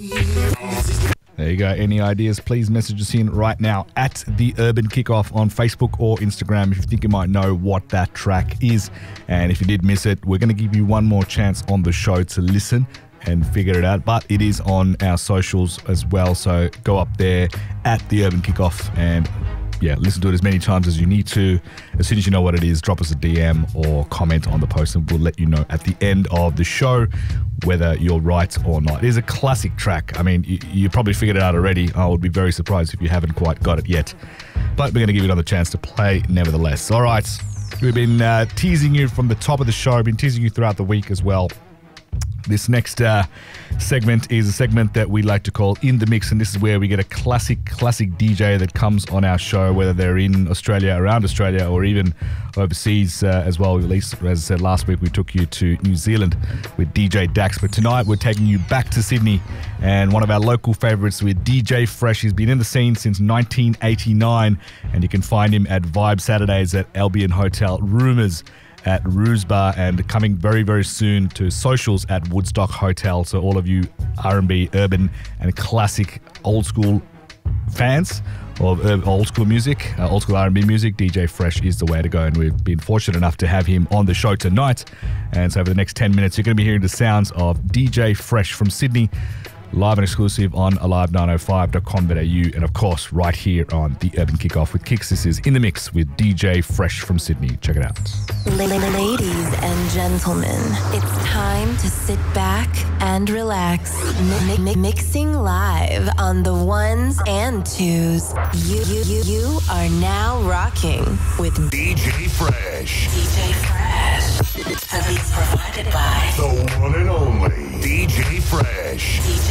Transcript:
There you go. Any ideas, please message us in right now at The Urban Kickoff on Facebook or Instagram if you think you might know what that track is. And if you did miss it, we're going to give you one more chance on the show to listen and figure it out. But it is on our socials as well. So go up there at The Urban Kickoff and listen to it as many times as you need to. As soon as you know what it is, drop us a DM or comment on the post and we'll let you know at the end of the show whether you're right or not. It is a classic track. I mean, you probably figured it out already. I would be very surprised if you haven't quite got it yet. But we're going to give you another chance to play nevertheless. All right. We've been teasing you from the top of the show, been teasing you throughout the week as well. This next segment is a segment that we like to call In The Mix, and this is where we get a classic DJ that comes on our show, whether they're in Australia, around Australia, or even overseas as well. At least, as I said, last week we took you to New Zealand with DJ Dax, but tonight we're taking you back to Sydney and one of our local favourites with DJ Fresh. He's been in the scene since 1989, and you can find him at Vibe Saturdays at Albion Hotel, Rumours at Ruse Bar, and coming very, very soon to socials at Woodstock Hotel. So all of you R&B, urban and classic old school fans of old school music, old school R&B music, DJ Fresh is the way to go. And we've been fortunate enough to have him on the show tonight. And so over the next 10 minutes, you're going to be hearing the sounds of DJ Fresh from Sydney, live and exclusive on alive905.com.au, and of course right here on The Urban Kickoff with Kicks. This is In The Mix with DJ Fresh from Sydney. Check it out. Ladies and gentlemen, it's time to sit back and relax. Mixing live on the ones and twos. You are now rocking with DJ Fresh. DJ Fresh. The beats provided by the one and only DJ Fresh. DJ